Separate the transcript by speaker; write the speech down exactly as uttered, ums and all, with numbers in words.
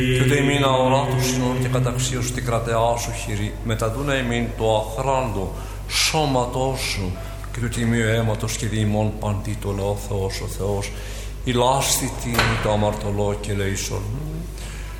Speaker 1: Και ούτε ημίν αορά του συνόν και καταξίως την κρατεά σου χειρή, μεταδούνα ημίν το αχράντο σώματός σου και του τιμίου αίματος και διημών παντή το λαό Θεός ο Θεός, η λάστη τίμη το αμαρτωλό και λέησον.